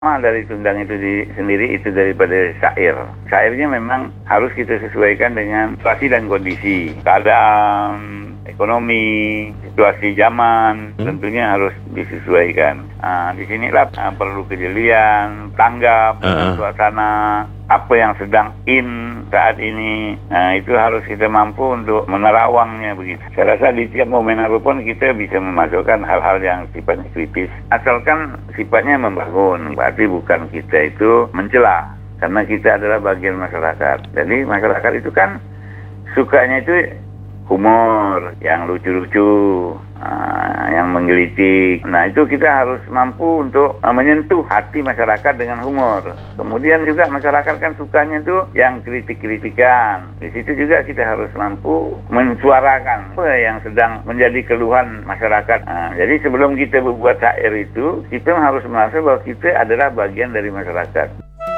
Dari Tundang itu sendiri itu daripada syair. Syairnya memang harus kita sesuaikan dengan situasi dan kondisi, keadaan ekonomi, situasi zaman, tentunya harus disesuaikan. Di sinilah perlu kejelian, tanggap, suasana apa yang sedang in saat ini. Itu harus kita mampu untuk menerawangnya begitu. Saya rasa di tiap momen apapun kita bisa memasukkan hal-hal yang sifatnya kritis, asalkan sifatnya membangun. Berarti bukan kita itu mencela, karena kita adalah bagian masyarakat. Jadi masyarakat itu kan sukanya itu humor, yang lucu-lucu, yang menggelitik. Nah, itu kita harus mampu untuk menyentuh hati masyarakat dengan humor. Kemudian juga masyarakat kan sukanya itu yang kritik-kritikan. Di situ juga kita harus mampu mensuarakan apa yang sedang menjadi keluhan masyarakat. Jadi sebelum kita berbuat syair itu, kita harus merasa bahwa kita adalah bagian dari masyarakat.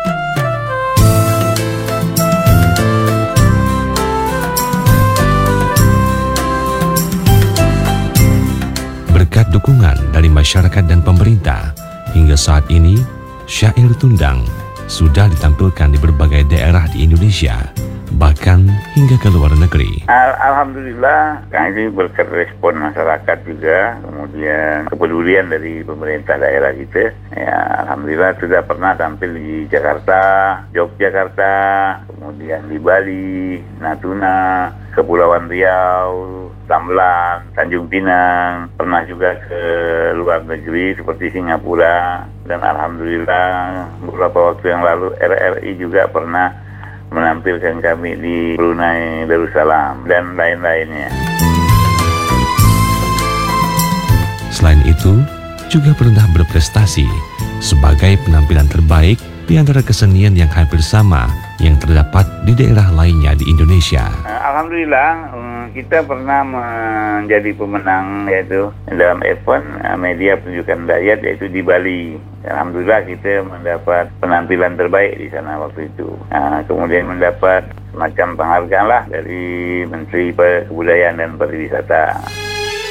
Berkat dukungan dari masyarakat dan pemerintah, hingga saat ini syair Tundang sudah ditampilkan di berbagai daerah di Indonesia, bahkan hingga ke luar negeri. Alhamdulillah, ini berkat respon masyarakat juga, kemudian kepedulian dari pemerintah daerah kita. Ya, alhamdulillah sudah pernah tampil di Jakarta, Yogyakarta, kemudian di Bali, Natuna, Kepulauan Riau, Tambelan, Tanjung Pinang, pernah juga ke luar negeri seperti Singapura, dan alhamdulillah beberapa waktu yang lalu RRI juga pernah menampilkan kami di Brunei Darussalam dan lain-lainnya. Selain itu, juga pernah berprestasi sebagai penampilan terbaik di antara kesenian yang hampir sama yang terdapat di daerah lainnya di Indonesia. Alhamdulillah, kita pernah menjadi pemenang yaitu dalam event media penunjukan rakyat yaitu di Bali. Alhamdulillah kita mendapat penampilan terbaik di sana waktu itu. Kemudian mendapat semacam penghargaan lah dari Menteri Kebudayaan dan Pariwisata.